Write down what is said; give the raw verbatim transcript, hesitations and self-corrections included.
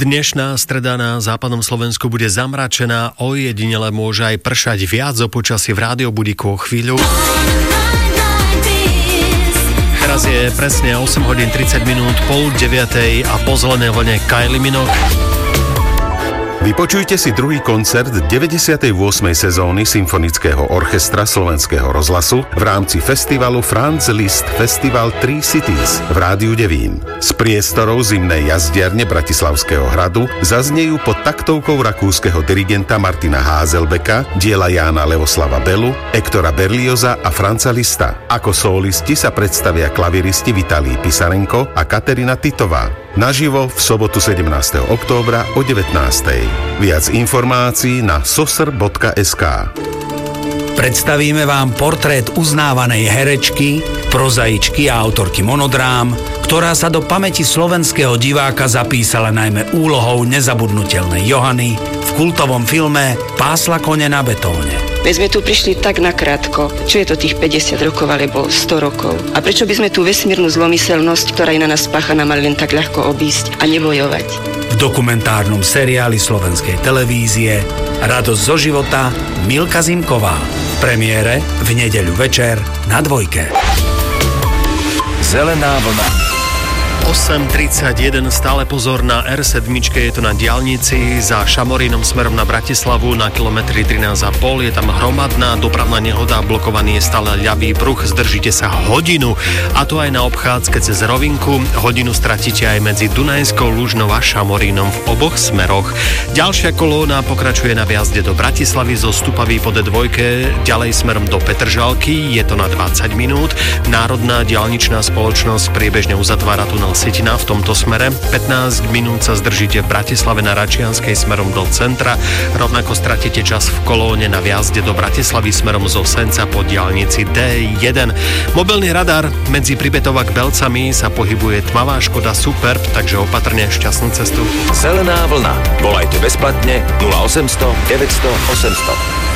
Dnešná streda na západnom Slovensku bude zamračená, ojedinele môže aj pršať viac o počasí v Rádiobudíku o chvíľu. Teraz je presne osem hodín tridsať minút, pol deviatej a po zelenej vlne Kylie Minogue. Vypočujte si druhý koncert deväťdesiatej ôsmej sezóny Symfonického orchestra Slovenského rozhlasu v rámci festivalu Franz Liszt Festival Three Cities v Rádiu Devín. Z priestorov zimnej jazdiarne Bratislavského hradu zaznejú pod taktovkou rakúskeho dirigenta Martina Házelbeka diela Jána Leoslava Belu, Ektora Berlioza a Franza Lista. Ako solisti sa predstavia klaviristi Vitalij Pisarenko a Katerina Titová. Naživo v sobotu sedemnásteho októbra o devätnástej. Viac informácií na sosr bodka es ká. Predstavíme vám portrét uznávanej herečky, prozaičky a autorky monodrám, ktorá sa do pamäti slovenského diváka zapísala najmä úlohou nezabudnutelnej Johany v kultovom filme Pásla kone na betóne. My sme tu prišli tak nakrátko. Čo je to tých päťdesiat rokov alebo sto rokov? A prečo by sme tú vesmírnu zlomyselnosť, ktorá je na nás spáchaná, mali len tak ľahko obísť a nebojovať? V dokumentárnom seriáli slovenskej televízie Radosť zo života Milka Zimková. V premiére v nedeľu večer na Dvojke. Zelená vlna. osem tridsaťjeden, stále pozor na er sedem, je to na diaľnici za Šamorínom smerom na Bratislavu na kilometri trinásť a pol. Je tam hromadná dopravná nehoda, blokovaný je stále ľavý pruh, zdržíte sa hodinu, a to aj na obchádzke cez Rovinku. Hodinu stratíte aj medzi Dunajskou Lužnou a Šamorínom v oboch smeroch. Ďalšia kolóna pokračuje na vjazde do Bratislavy zo Stupavy po dé dva, ďalej smerom do Petržalky, je to na dvadsať minút. Národná diaľničná spoločnosť priebežne uzatvára tunel Sitina v tomto smere. pätnásť minút sa zdržíte v Bratislave na Račianskej smerom do centra. Rovnako stratíte čas v kolóne na vjazde do Bratislavy smerom zo Senca po diaľnici dé jeden. Mobilný radar medzi Pribetov a Belcami sa pohybuje tmavá Škoda Superb, takže opatrne, šťastnú cestu. Zelená vlna. Volajte bezplatne nula osemsto deväťsto osemsto.